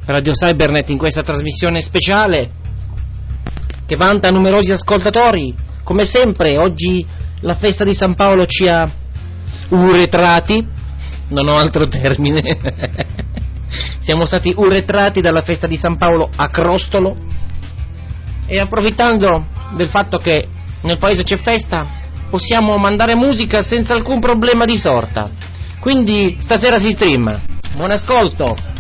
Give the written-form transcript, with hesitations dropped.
Radio Cybernet in questa trasmissione speciale che vanta numerosi ascoltatori. Come sempre, oggi la festa di San Paolo ci ha uretrati, non ho altro termine, siamo stati uretrati dalla festa di San Paolo a Crostolo e approfittando del fatto che nel paese c'è festa possiamo mandare musica senza alcun problema di sorta. Quindi stasera si streama. Buon ascolto.